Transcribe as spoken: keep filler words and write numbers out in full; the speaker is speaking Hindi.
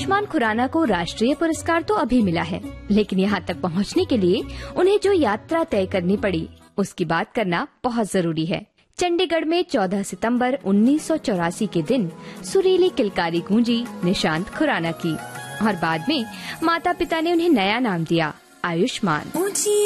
आयुष्मान खुराना को राष्ट्रीय पुरस्कार तो अभी मिला है, लेकिन यहाँ तक पहुँचने के लिए उन्हें जो यात्रा तय करनी पड़ी उसकी बात करना बहुत जरूरी है। चंडीगढ़ में चौदह सितंबर उन्नीस सौ चौरासी के दिन सुरीली किलकारी गूंजी निशांत खुराना की, और बाद में माता पिता ने उन्हें नया नाम दिया, आयुष्मान।